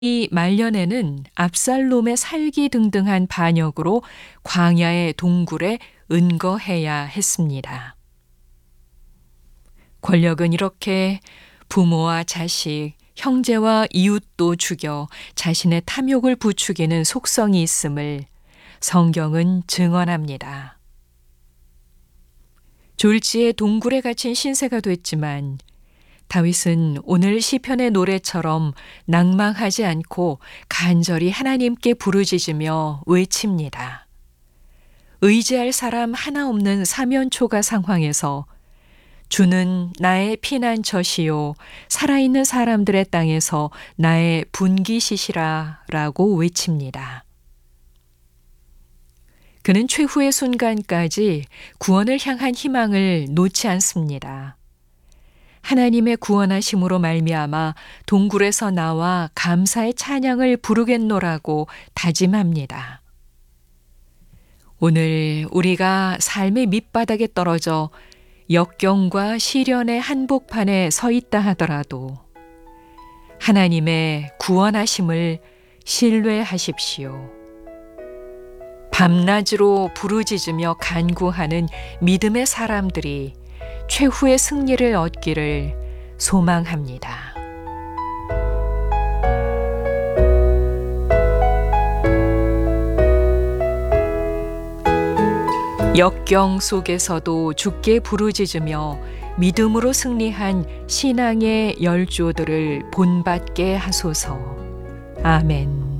이 말년에는 압살롬의 살기등등한 반역으로 광야의 동굴에 은거해야 했습니다. 권력은 이렇게 부모와 자식, 형제와 이웃도 죽여 자신의 탐욕을 부추기는 속성이 있음을 성경은 증언합니다. 졸지에 동굴에 갇힌 신세가 됐지만 다윗은 오늘 시편의 노래처럼 낭망하지 않고 간절히 하나님께 부르짖으며 외칩니다. 의지할 사람 하나 없는 사면초가 상황에서 주는 나의 피난처시요 살아있는 사람들의 땅에서 나의 분기시시라 라고 외칩니다. 그는 최후의 순간까지 구원을 향한 희망을 놓지 않습니다. 하나님의 구원하심으로 말미암아 동굴에서 나와 감사의 찬양을 부르겠노라고 다짐합니다. 오늘 우리가 삶의 밑바닥에 떨어져 역경과 시련의 한복판에 서 있다 하더라도 하나님의 구원하심을 신뢰하십시오. 밤낮으로 부르짖으며 간구하는 믿음의 사람들이 최후의 승리를 얻기를 소망합니다. 역경 속에서도 주께 부르짖으며 믿음으로 승리한 신앙의 열조들을 본받게 하소서. 아멘.